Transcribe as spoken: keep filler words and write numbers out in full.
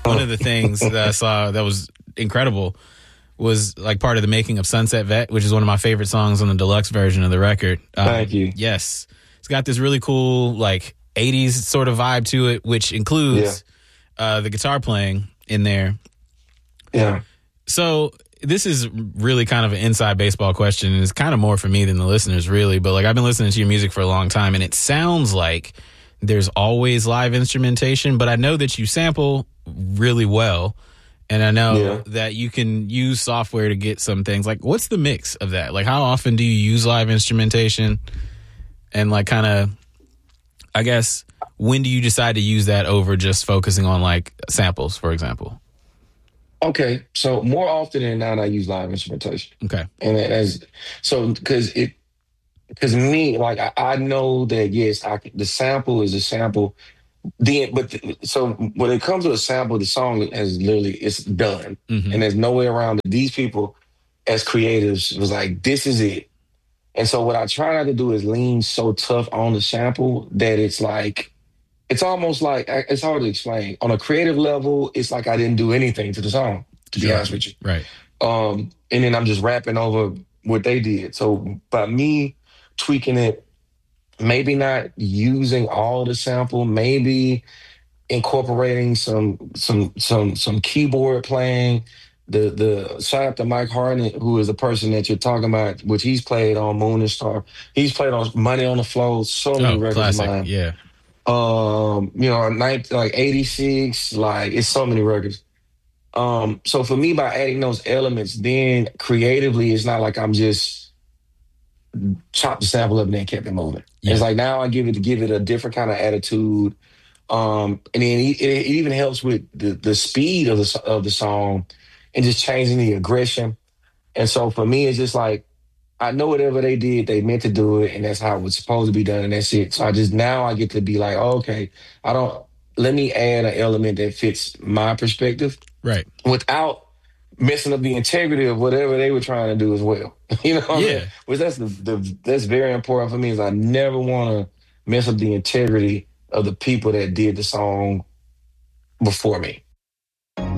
One of the things that I saw that was incredible was like part of the making of Sunset Vet, which is one of my favorite songs on the deluxe version of the record. Um, Thank you. Yes. It's got this really cool like eighties sort of vibe to it, which includes yeah. uh, the guitar playing in there. Yeah. So this is really kind of an inside baseball question, and it's kind of more for me than the listeners, really. But like I've been listening to your music for a long time, and it sounds like there's always live instrumentation, but I know that you sample really well. And I know yeah. that you can use software to get some things. Like, what's the mix of that? Like, how often do you use live instrumentation? And, like, kind of, I guess, when do you decide to use that over just focusing on, like, samples, for example? Okay. So, more often than not, I use live instrumentation. Okay. And as, so, because it, because me, like, I, I know that, yes, I, the sample is a sample. The, but the, so when it comes to a sample, the song has literally it's done, mm-hmm. and there's no way around it. These people, as creatives, was like, this is it. And so what I try not to do is lean so tough on the sample that it's like, it's almost like it's hard to explain. On a creative level, it's like I didn't do anything to the song, to be sure. honest with you. Right. Um, and then I'm just rapping over what they did. So by me tweaking it. Maybe not using all the sample, maybe incorporating some some some some keyboard playing. The the shout out to Mike Harnett, who is the person that you're talking about, which he's played on Moon and Star. He's played on Money on the Floor, so many oh, records classic. of mine. Yeah. Um, you know, nineteen, like eighty-six, like it's so many records. Um, so for me, by adding those elements, then creatively, it's not like I'm just chopped the sample up and then kept it moving. Yeah. It's like now I give it to give it a different kind of attitude, um, and then it, it even helps with the the speed of the of the song and just changing the aggression. And so for me, it's just like I know whatever they did, they meant to do it, and that's how it was supposed to be done, and that's it. So I just now I get to be like, oh, okay, I don't let me add an element that fits my perspective, right, without messing up the integrity of whatever they were trying to do as well. You know what yeah. I mean? Which that's the, the that's very important for me is I never want to mess up the integrity of the people that did the song before me.